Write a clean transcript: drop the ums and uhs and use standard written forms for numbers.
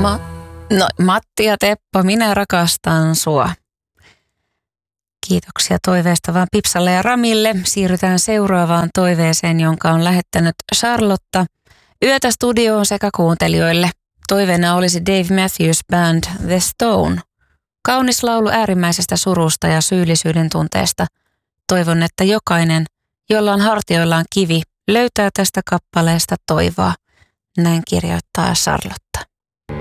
Matti ja Teppo, minä rakastan sua. Kiitoksia toiveesta vaan Pipsalle ja Ramille. Siirrytään seuraavaan toiveeseen, jonka on lähettänyt Charlotta. Yötä studioon sekä kuuntelijoille. Toiveena olisi Dave Matthews Band The Stone. Kaunis laulu äärimmäisestä surusta ja syyllisyyden tunteesta. Toivon, että jokainen, jolla on hartioillaan kivi, löytää tästä kappaleesta toivoa. Näin kirjoittaa Charlotte.